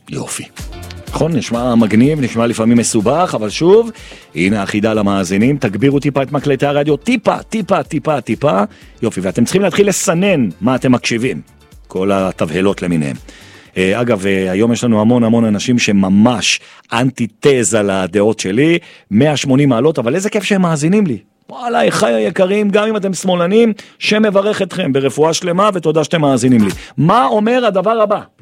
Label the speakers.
Speaker 1: יופי. נכון, נשמע מגניב, נשמע לפעמים מסובך, אבל שוב, הנה החידה למאזינים, תגבירו טיפה את מקלטי הרדיו, טיפה. יופי, ואתם צריכים להתחיל לסנן מה אתם מקשיבים, כל התבהלות למיניהם. אגב, היום יש לנו המון אנשים שממש אנטיתזה לדעות שלי, 180 מעלות, אבל איזה כיף שהם מאזינים לי. וואלה, אחי היקרים, גם אם אתם שמאלנים, שמברך אתכם ברפואה שלמה, ותודה שאתם מאזינים לי. מה אומר הדבר הבא?